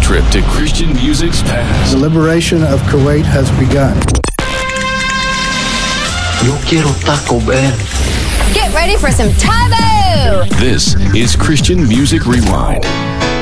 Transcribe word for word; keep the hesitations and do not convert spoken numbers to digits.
trip to Christian music's past. The liberation of Kuwait has begun. Yo quiero Taco Bell. Get ready for some Tabo! This is Christian Music Rewind.